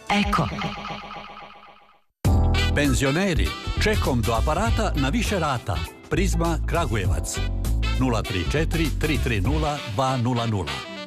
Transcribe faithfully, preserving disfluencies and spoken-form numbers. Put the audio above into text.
Eko. Penzioneri, čekom do aparata na više rata. Prizma Kragujevac. nula tri četiri tri tri nula dva nula nula.